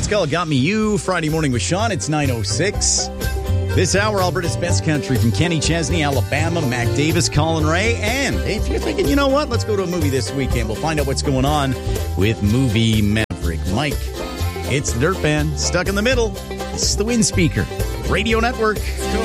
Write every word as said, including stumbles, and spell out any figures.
It's called Got Me You, Friday Morning with Sean. It's nine oh six. This hour, Alberta's best country from Kenny Chesney, Alabama, Mac Davis, Colin Ray. And if you're thinking, you know what, let's go to a movie this weekend. We'll find out what's going on with Movie Maverick. Mike, it's the Dirt Band, stuck in the middle. This is the Wind Speaker Radio Network.